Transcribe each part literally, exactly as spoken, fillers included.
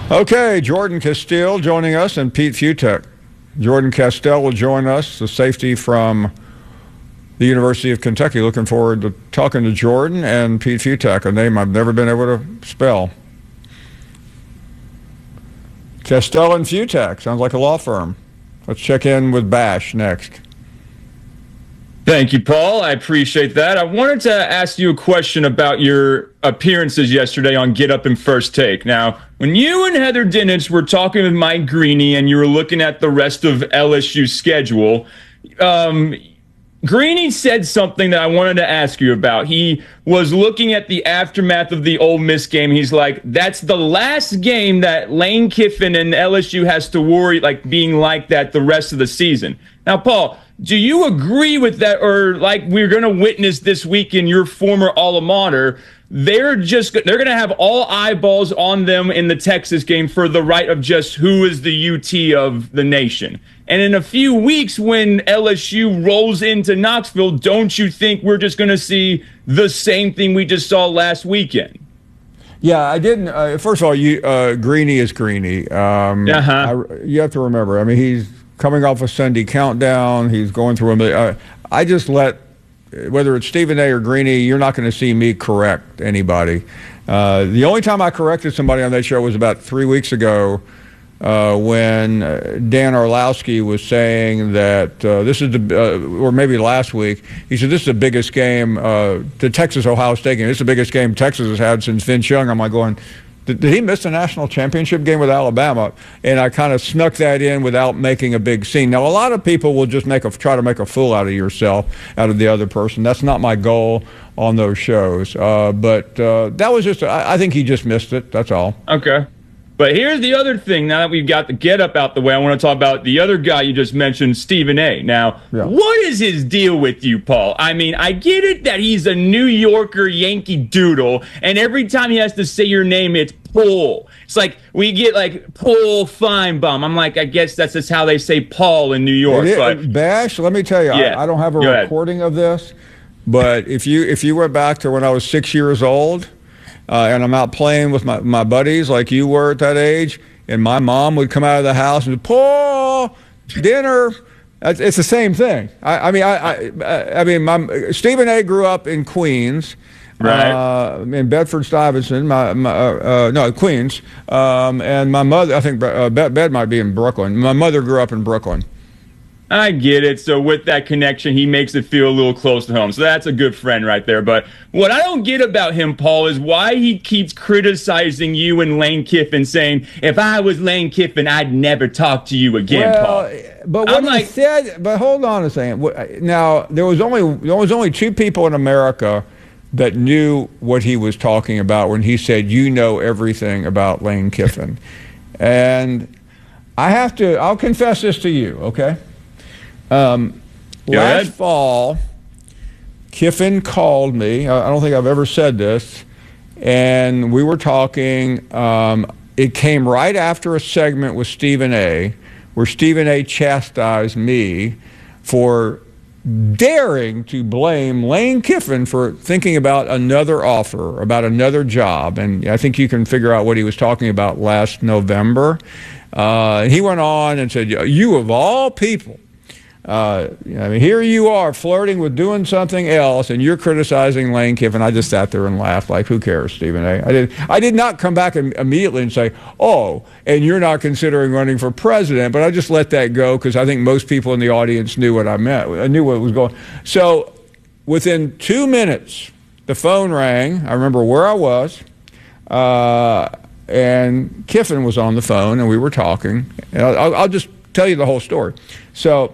Okay, Jordan Castile joining us and Pete Fiutak. Jordan Castile will join us, the safety from the University of Kentucky. Looking forward to talking to Jordan and Pete Fiutak, a name I've never been able to spell. Castile and Fiutak, sounds like a law firm. Let's check in with Bash next. Thank you, Paul. I appreciate that. I wanted to ask you a question about your appearances yesterday on Get Up and First Take. Now, when you and Heather Dinich were talking with Mike Greeny and you were looking at the rest of L S U's schedule, um, Greeny said something that I wanted to ask you about. He was looking at the aftermath of the Ole Miss game. He's like, that's the last game that Lane Kiffin and L S U has to worry like being like that the rest of the season. Now, Paul, do you agree with that? Or like we're going to witness this week in your former alma mater, they're just they're going to have all eyeballs on them in the Texas game for the right of just who is the U T of the nation. And in a few weeks, when L S U rolls into Knoxville, don't you think we're just going to see the same thing we just saw last weekend? Yeah, I didn't. Uh, first of all, you uh, Greeny is Greeny. Um, uh-huh. I, you have to remember. I mean, he's coming off a Sunday countdown. He's going through a million. Uh, I just let, whether it's Stephen A. or Greeny, you're not going to see me correct anybody. Uh, the only time I corrected somebody on that show was about three weeks ago uh, when Dan Orlowski was saying that uh, this is the, uh, or maybe last week, he said this is the biggest game, uh, the Texas-Ohio State game. This is the biggest game Texas has had since Vince Young. I'm like going, did, did he miss the national championship game with Alabama? And I kind of snuck that in without making a big scene. Now, a lot of people will just make a, try to make a fool out of yourself, out of the other person. That's not my goal on those shows. Uh, but uh, that was just, I, I think he just missed it. That's all. Okay. But here's the other thing. Now that we've got the Get Up out the way, I want to talk about the other guy you just mentioned, Stephen A. Now, yeah. What is his deal with you, Paul? I mean, I get it that he's a New Yorker Yankee doodle, and every time he has to say your name, it's Paul. It's like we get like Paul Feinbaum. I'm like, I guess that's just how they say Paul in New York. It, but, Bash, let me tell you, yeah. I, I don't have a Go recording ahead. of this, but if you if you went back to when I was six years old, Uh, and I'm out playing with my, my buddies like you were at that age, and my mom would come out of the house and, Paul, dinner. It's the same thing. I, I mean, I, I, I mean, my Stephen A. grew up in Queens, right? Uh, in Bedford Stuyvesant, my, my uh, uh, no Queens, um, and my mother. I think uh, Bed, Bed might be in Brooklyn. My mother grew up in Brooklyn. I get it. So with that connection, he makes it feel a little close to home. So that's a good friend right there. But what I don't get about him, Paul, is why he keeps criticizing you and Lane Kiffin, saying, if I was Lane Kiffin, I'd never talk to you again, well, Paul. But what I'm he like, said, but hold on a second. Now, there was only there was only two people in America that knew what he was talking about when he said, you know everything about Lane Kiffin. And I have to, I'll confess this to you, okay? Um, last ahead. fall, Kiffin called me. I don't think I've ever said this. And we were talking. Um, it came right after a segment with Stephen A., where Stephen A. chastised me for daring to blame Lane Kiffin for thinking about another offer, about another job. And I think you can figure out what he was talking about last November. Uh, he went on and said, you of all people, Uh, I mean, here you are flirting with doing something else, and you're criticizing Lane Kiffin. I just sat there and laughed, like, who cares, Stephen A? I did. I did not come back immediately and say, oh, and you're not considering running for president. But I just let that go because I think most people in the audience knew what I meant. I knew what was going. So, within two minutes, the phone rang. I remember where I was, uh, and Kiffin was on the phone, and we were talking. And I'll, I'll just tell you the whole story. So.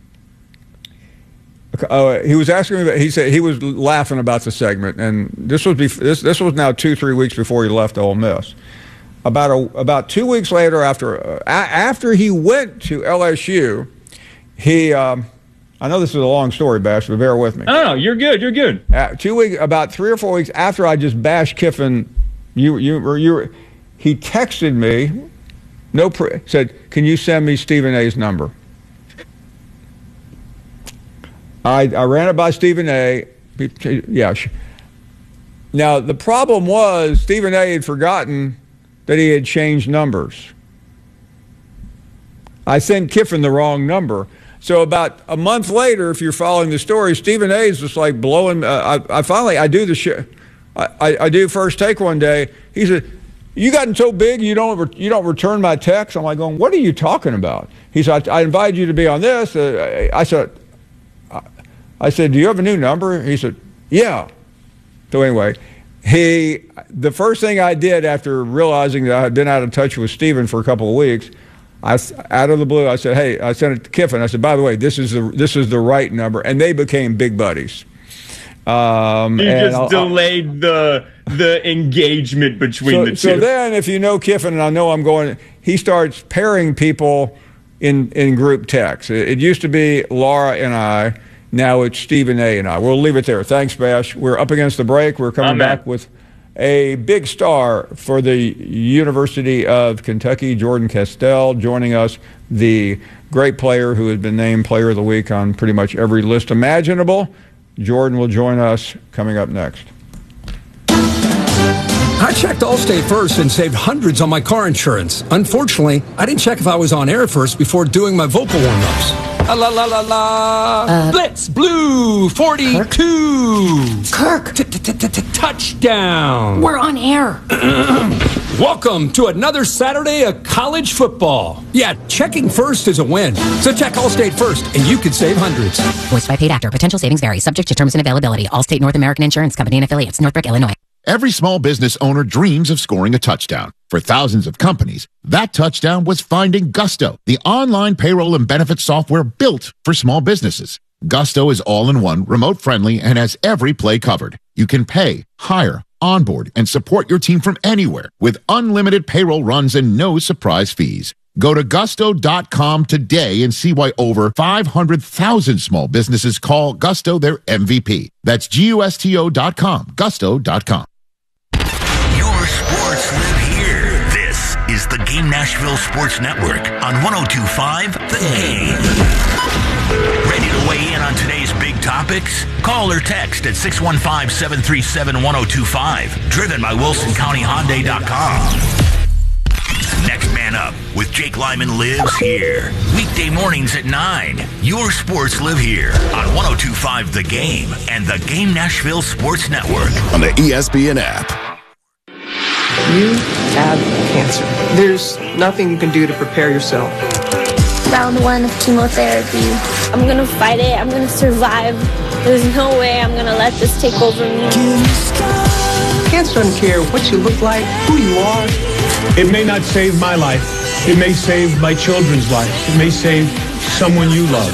Uh, he was asking me. He said he was laughing about the segment, and this was bef- this this was now two three weeks before he left Ole Miss. About a, about two weeks later, after uh, a- after he went to L S U, he. Um, I know this is a long story, Bash, but bear with me. No, no, you're good. You're good. Uh, two weeks, about three or four weeks after I just bashed Kiffin, you you or you, he texted me. No, pre- said, "Can you send me Stephen A.'s number?" I, I ran it by Stephen A. Yeah. Now, the problem was Stephen A. had forgotten that he had changed numbers. I sent Kiffin the wrong number. So about a month later, if you're following the story, Stephen A is just like blowing. Uh, I, I finally, I do the show. I, I, I do First Take one day. He said, "You gotten so big, you don't re- you don't return my texts." I'm like, going, "What are you talking about?" He said, "I, I invited you to be on this." Uh, I, I said, I, "I said, do you have a new number?" He said, "Yeah." So anyway, he the first thing I did after realizing that I had been out of touch with Stephen for a couple of weeks, I, out of the blue, I said, "Hey," I sent it to Kiffin. I said, "By the way, this is the this is the right number," and they became big buddies. Um, you and just I'll, delayed I'll, the the engagement between so, the two. So then, if you know Kiffin, and I know I'm going, he starts pairing people in in group text. It, it used to be Laura and I. Now it's Stephen A. and I. We'll leave it there. Thanks, Bash. We're up against the break. We're coming Amen. back with a big star for the University of Kentucky, Jordan Castell, joining us, the great player who has been named Player of the Week on pretty much every list imaginable. Jordan will join us coming up next. I checked Allstate first and saved hundreds on my car insurance. Unfortunately, I didn't check if I was on air first before doing my vocal warm-ups. La la la la la. Uh, Blitz Blue forty-two. Kirk. Touchdown. We're on air. Welcome to another Saturday of college football. Yeah, checking first is a win. So check Allstate first, and you could save hundreds. Voiced by paid actor. Potential savings vary. Subject to terms and availability. Allstate North American Insurance Company and affiliates. Northbrook, Illinois. Every small business owner dreams of scoring a touchdown. For thousands of companies, that touchdown was finding Gusto, the online payroll and benefits software built for small businesses. Gusto is all-in-one, remote-friendly, and has every play covered. You can pay, hire, onboard, and support your team from anywhere with unlimited payroll runs and no surprise fees. Go to gusto dot com today and see why over five hundred thousand small businesses call Gusto their M V P. That's G U S T O dot com, gusto dot com. Your sports live here. This is the Game Nashville Sports Network on one oh two point five The Game. Ready to weigh in on today's big topics? Call or text at six one five, seven three seven, one oh two five. Driven by Wilson County Hyundai dot com. Next Man Up with Jake Lyman lives here. Weekday mornings at nine. Your sports live here on one oh two point five The Game and the Game Nashville Sports Network. On the E S P N app. You have cancer. There's nothing you can do to prepare yourself. Round one of chemotherapy. I'm gonna fight it. I'm gonna survive. There's no way I'm gonna let this take over me. Cancer doesn't care what you look like, who you are. It may not save my life. It may save my children's lives. It may save someone you love.